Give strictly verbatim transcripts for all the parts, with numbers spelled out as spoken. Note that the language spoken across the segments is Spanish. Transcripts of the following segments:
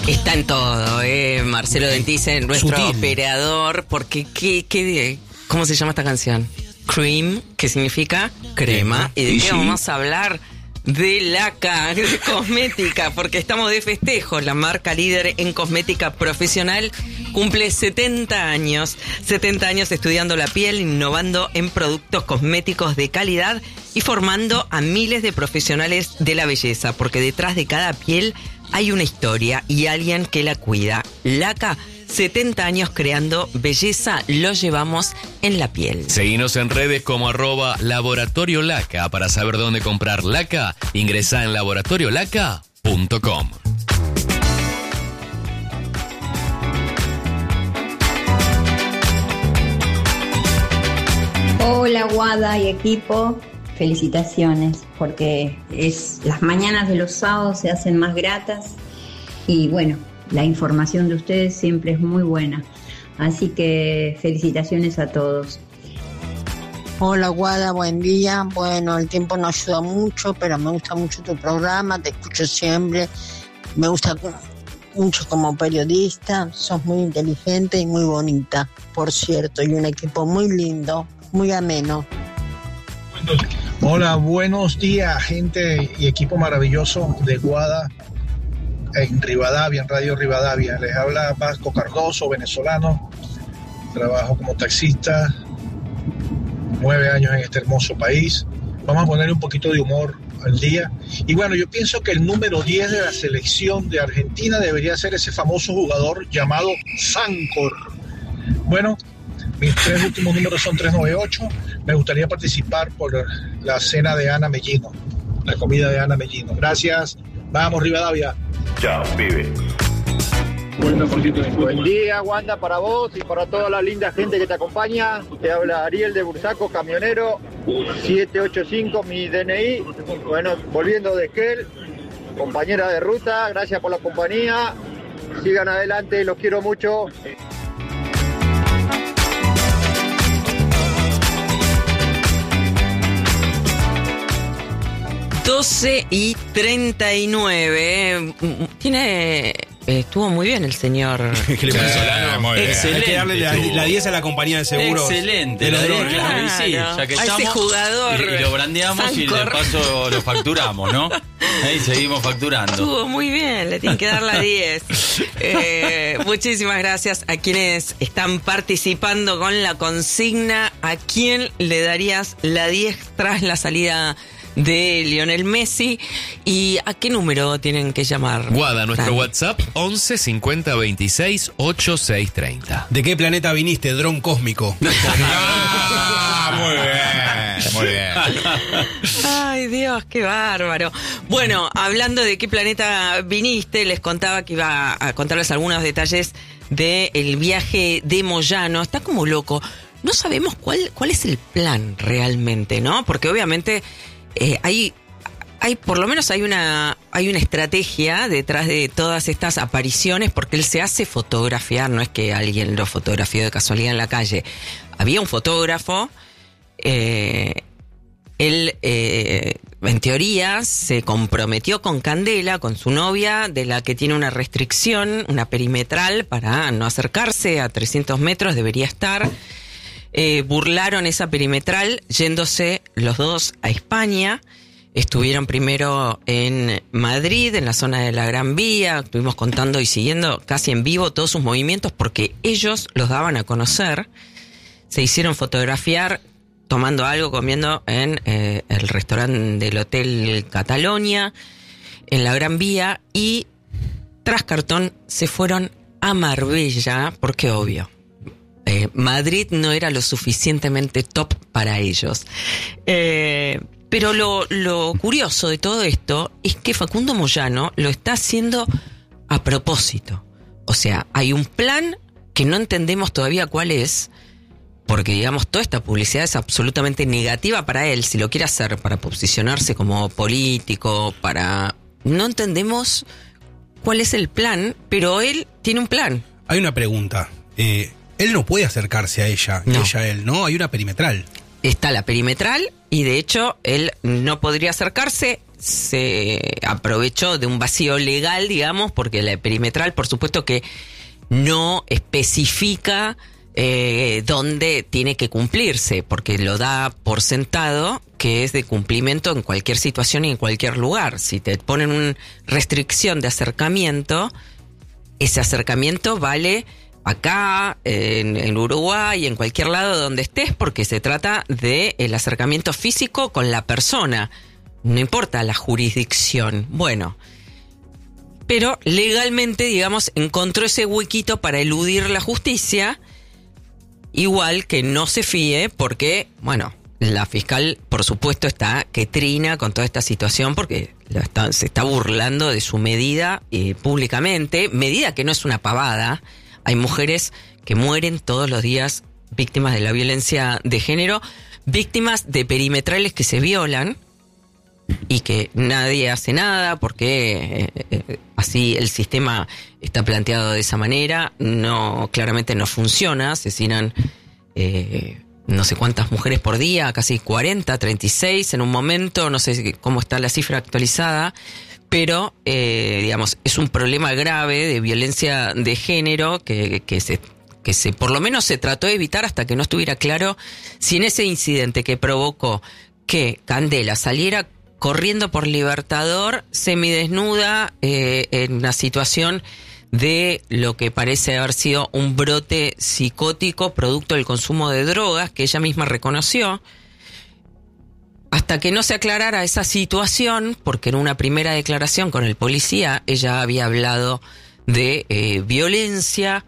Está en todo, eh, Marcelo Dentisen, nuestro Sutil. operador, porque ¿qué, qué, ¿cómo se llama esta canción? Cream, que significa crema. ¿Y de ¿Y qué sí? vamos a hablar? De Laca, de cosmética, porque estamos de festejo. La marca líder en cosmética profesional cumple setenta años. setenta años estudiando la piel, innovando en productos cosméticos de calidad y formando a miles de profesionales de la belleza, porque detrás de cada piel hay una historia y alguien que la cuida. Laca, setenta años creando belleza, lo llevamos en la piel. Seguinos en redes como arroba Laboratorio Laca. Para saber dónde comprar Laca, ingresá en laboratorio laca punto com. Hola Guada y equipo, felicitaciones porque es las mañanas de los sábados se hacen más gratas y bueno, la información de ustedes siempre es muy buena, así que felicitaciones a todos. Hola Guada, buen día. Bueno, el tiempo no ayuda mucho, pero me gusta mucho tu programa, te escucho siempre, me gusta mucho como periodista, sos muy inteligente y muy bonita, por cierto, y un equipo muy lindo, muy ameno. Hola, buenos días, gente y equipo maravilloso de Guada en Rivadavia, en Radio Rivadavia. Les habla Vasco Cardoso, venezolano. Trabajo como taxista, nueve años en este hermoso país. Vamos a poner un poquito de humor al día. Y bueno, yo pienso que el número diez de la selección de Argentina debería ser ese famoso jugador llamado Sancor. Bueno, mis tres últimos números son tres nueve ocho. Me gustaría participar por la cena de Ana Mellino, la comida de Ana Mellino. Gracias. Vamos, Rivadavia. Chao, pibe. Buen día, Wanda, para vos y para toda la linda gente que te acompaña. Te habla Ariel de Bursaco, camionero, siete ocho cinco, mi D N I. Bueno, volviendo de Esquel, compañera de ruta, gracias por la compañía. Sigan adelante, los quiero mucho. doce y treinta y nueve. Tiene... Estuvo muy bien el señor. ¿Qué le pasa? Eh, muy bien. Excelente. Hay que darle la, estuvo. la diez a la compañía de seguros. Excelente. De los la drones. diez, claro, y sí, ya que a estamos, ese jugador. Y, y lo brandeamos Sancor. y de paso lo facturamos, ¿no? Ahí seguimos facturando. Estuvo muy bien, le tienen que dar la diez. Eh, muchísimas gracias a quienes están participando con la consigna. ¿A quién le darías la diez tras la salida de Lionel Messi? ¿Y a qué número tienen que llamar? Guada, nuestro Tan. WhatsApp once cincuenta veintiséis ochenta y seis treinta. ¿De qué planeta viniste, dron cósmico? Ah, muy bien, muy bien. Ay, Dios, qué bárbaro. Bueno, hablando de qué planeta viniste, les contaba que iba a contarles algunos detalles del viaje de Moyano. Está como loco. No sabemos cuál, cuál es el plan realmente, ¿no? Porque obviamente eh, hay... Hay, por lo menos hay una, hay una estrategia detrás de todas estas apariciones, porque él se hace fotografiar, no es que alguien lo fotografió de casualidad en la calle. Había un fotógrafo, eh, él, eh, en teoría, se comprometió con Candela, con su novia, de la que tiene una restricción, una perimetral, para no acercarse a trescientos metros, debería estar. Eh, burlaron esa perimetral yéndose los dos a España. Estuvieron primero en Madrid, en la zona de la Gran Vía. Estuvimos contando y siguiendo casi en vivo todos sus movimientos porque ellos los daban a conocer. Se hicieron fotografiar tomando algo, comiendo en eh, el restaurante del Hotel Catalonia, en la Gran Vía. Y tras cartón se fueron a Marbella porque, obvio, eh, Madrid no era lo suficientemente top para ellos. Eh... Pero lo, lo curioso de todo esto es que Facundo Moyano lo está haciendo a propósito. O sea, hay un plan que no entendemos todavía cuál es, porque, digamos, toda esta publicidad es absolutamente negativa para él, si lo quiere hacer para posicionarse como político, para... No entendemos cuál es el plan, pero él tiene un plan. Hay una pregunta. Eh, él no puede acercarse a ella, No. ella a él, ¿no? Hay una perimetral. Está la perimetral y de hecho él no podría acercarse se aprovechó de un vacío legal, digamos, porque la perimetral, por supuesto que no especifica eh, dónde tiene que cumplirse, porque lo da por sentado que es de cumplimiento en cualquier situación y en cualquier lugar. Si te ponen una restricción de acercamiento, ese acercamiento vale acá, en, en Uruguay, en cualquier lado donde estés, porque se trata de el acercamiento físico con la persona. No importa la jurisdicción. Bueno, pero legalmente, digamos, encontró ese huequito para eludir la justicia, igual que no se fíe, porque, bueno, la fiscal, por supuesto, está que trina con toda esta situación, porque lo está, se está burlando de su medida eh, públicamente, medida que no es una pavada. Hay mujeres que mueren todos los días víctimas de la violencia de género, víctimas de perimetrales que se violan, y que nadie hace nada porque eh, eh, así el sistema está planteado de esa manera, no, claramente no funciona, asesinan eh, no sé cuántas mujeres por día, casi cuarenta, treinta y seis en un momento, no sé cómo está la cifra actualizada, pero eh, digamos, es un problema grave de violencia de género que, que se que se por lo menos se trató de evitar hasta que no estuviera claro si en ese incidente que provocó que Candela saliera corriendo por Libertador, semidesnuda, eh, en una situación de lo que parece haber sido un brote psicótico producto del consumo de drogas, que ella misma reconoció, hasta que no se aclarara esa situación, porque en una primera declaración con el policía ella había hablado de eh, violencia,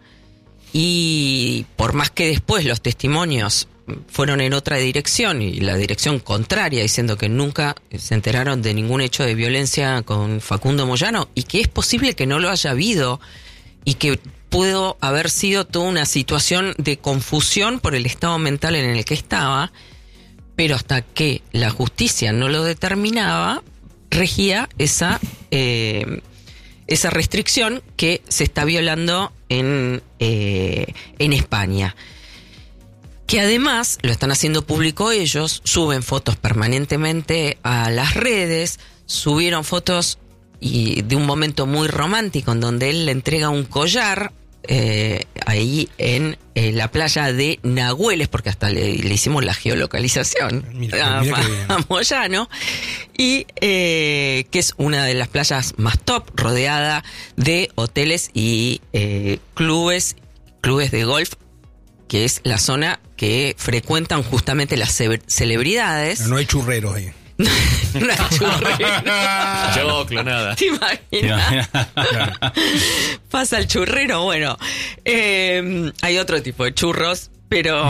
y por más que después los testimonios fueron en otra dirección y la dirección contraria, diciendo que nunca se enteraron de ningún hecho de violencia con Facundo Moyano, y que es posible que no lo haya habido y que pudo haber sido toda una situación de confusión por el estado mental en el que estaba, pero hasta que la justicia no lo determinaba, regía esa eh, esa restricción que se está violando en eh, en España. Que además lo están haciendo público ellos, suben fotos permanentemente a las redes, subieron fotos y de un momento muy romántico en donde él le entrega un collar eh, ahí en eh, la playa de Nahueles, porque hasta le, le hicimos la geolocalización mira, a, mira a, a Moyano, y eh, que es una de las playas más top, rodeada de hoteles y eh, clubes, clubes de golf, que es la zona que frecuentan justamente las ce- celebridades. No, no hay churreros ahí. No hay churreros. Choclo, nada. ¿Te imaginas? Pasa el churrero, bueno. Eh, hay otro tipo de churros, pero...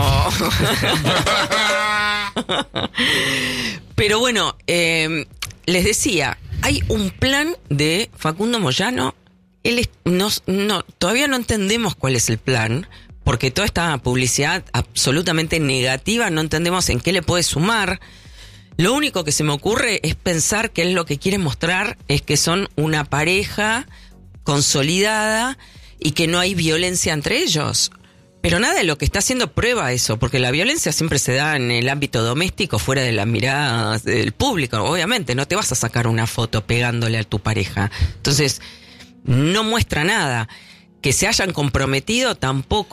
pero bueno, eh, les decía, hay un plan de Facundo Moyano. Él es, no, no, todavía no entendemos cuál es el plan, porque toda esta publicidad absolutamente negativa no entendemos en qué le puede sumar. Lo único que se me ocurre es pensar que él lo que quiere mostrar es que son una pareja consolidada y que no hay violencia entre ellos. Pero nada de lo que está haciendo prueba eso, porque la violencia siempre se da en el ámbito doméstico, fuera de las miradas del público. Obviamente, no te vas a sacar una foto pegándole a tu pareja. Entonces, no muestra nada. Que se hayan comprometido tampoco.